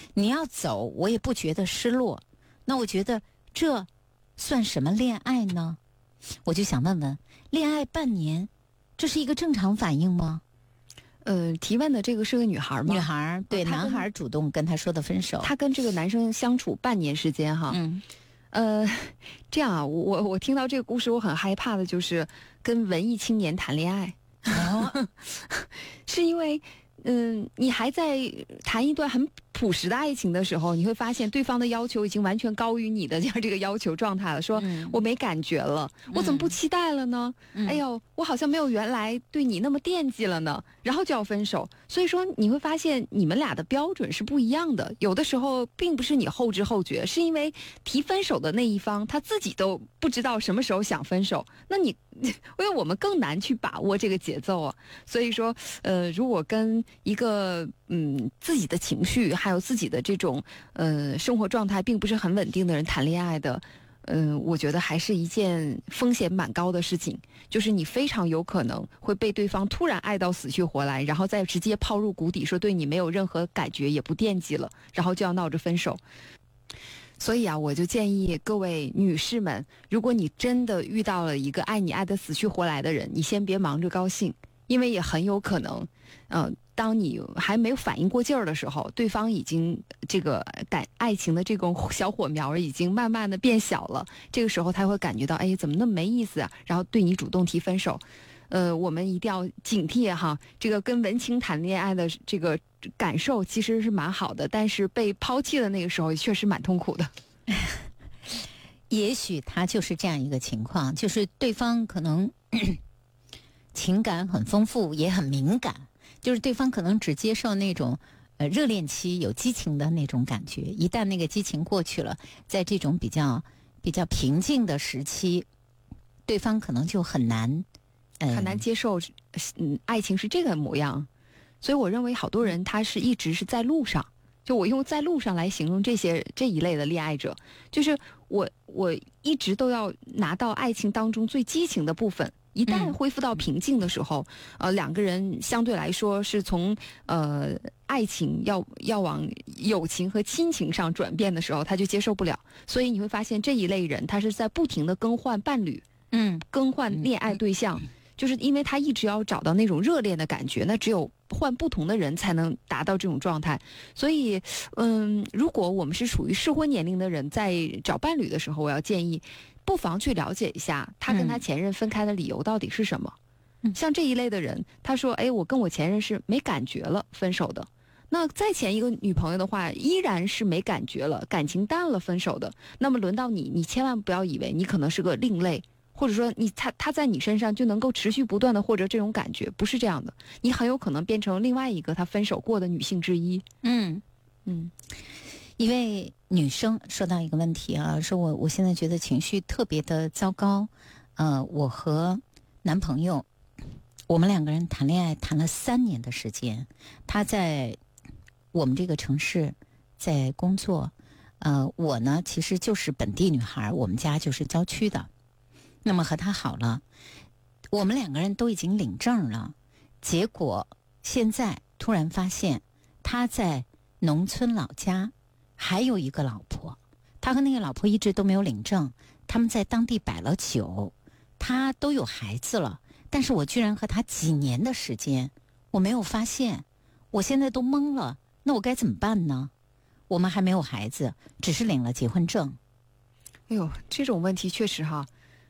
你要走，我也不觉得失落。那我觉得这算什么恋爱呢？我就想问问，恋爱半年，这是一个正常反应吗？ 提问的这个是个女孩吗？ 女孩，对，男孩主动跟她说的分手。 她跟这个男生相处半年时间哈。这样啊，我听到这个故事，我很害怕的就是跟文艺青年谈恋爱。是因为你还在谈一段很朴实的爱情的时候，你会发现对方的要求已经完全高于你的这个要求状态了。说我没感觉了，我怎么不期待了呢？哎呦，我好像没有原来对你那么惦记了呢，然后就要分手。所以说你会发现你们俩的标准是不一样的。有的时候并不是你后知后觉，是因为提分手的那一方他自己都不知道什么时候想分手，那你因为我们更难去把握这个节奏啊。所以说如果跟一个自己的情绪还有自己的这种生活状态并不是很稳定的人谈恋爱的，我觉得还是一件风险蛮高的事情，就是你非常有可能会被对方突然爱到死去活来，然后再直接抛入谷底，说对你没有任何感觉也不惦记了，然后就要闹着分手。所以啊，我就建议各位女士们，如果你真的遇到了一个爱你爱得死去活来的人，你先别忙着高兴，因为也很有可能当你还没有反应过劲儿的时候，对方已经这个爱情的这种小火苗已经慢慢的变小了，这个时候他会感觉到哎怎么那么没意思啊，然后对你主动提分手。我们一定要警惕哈，这个跟文青谈恋爱的这个感受其实是蛮好的，但是被抛弃的那个时候确实蛮痛苦的。 也许他就是这样一个情况，就是对方可能情感很丰富也很敏感，就是对方可能只接受那种热恋期有激情的那种感觉，一旦那个激情过去了，在这种比较平静的时期，对方可能就很难接受爱情是这个模样。所以我认为好多人他是一直是在路上，就我用在路上来形容这一类的恋爱者，就是我一直都要拿到爱情当中最激情的部分，一旦恢复到平静的时候，两个人相对来说是从爱情要往友情和亲情上转变的时候，他就接受不了。所以你会发现这一类人他是在不停的更换伴侣，更换恋爱对象，就是因为他一直要找到那种热恋的感觉，那只有换不同的人才能达到这种状态。所以如果我们是属于适婚年龄的人，在找伴侣的时候，我要建议不妨去了解一下他跟他前任分开的理由到底是什么。像这一类的人，他说哎，我跟我前任是没感觉了分手的，那再前一个女朋友的话依然是没感觉了，感情淡了分手的，那么轮到你千万不要以为你可能是个另类，或者说他在你身上就能够持续不断的获得这种感觉，不是这样的，你很有可能变成另外一个他分手过的女性之一。 一位女生说到一个问题啊，说我现在觉得情绪特别的糟糕，我和男朋友我们两个人谈恋爱谈了3年的时间，他在我们这个城市在工作，我呢其实就是本地女孩，我们家就是郊区的。那么和他好了，我们两个人都已经领证了，结果现在突然发现他在农村老家还有一个老婆，他和那个老婆一直都没有领证，他们在当地摆了酒，他都有孩子了，但是我居然和他几年的时间我没有发现，我现在都懵了，那我该怎么办呢？我们还没有孩子，只是领了结婚证。 哎呦，这种问题确实哈，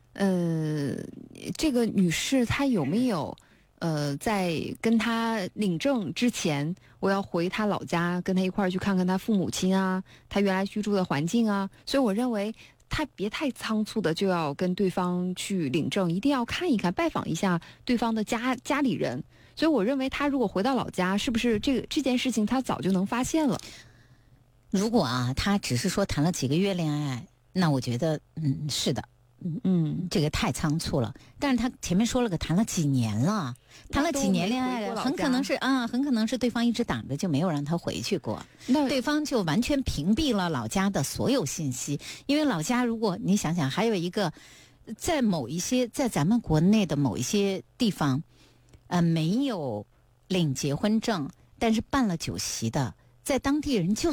这个女士她有没有在跟她领证之前，我要回她老家跟她一块儿去看看她父母亲啊，她原来居住的环境啊，所以我认为她别太仓促的就要跟对方去领证，一定要看一看拜访一下对方的家里人。所以我认为她如果回到老家，是不是这件事情她早就能发现了？ 如果啊，她只是说谈了几个月恋爱，那我觉得是的，这个太仓促了。但是他前面说了个谈了几年了，谈了几年恋爱，很可能是对方一直挡着，就没有让他回去过。对方就完全屏蔽了老家的所有信息，因为老家如果你想想，还有一个在咱们国内的某一些地方，没有领结婚证，但是办了酒席的，在当地人就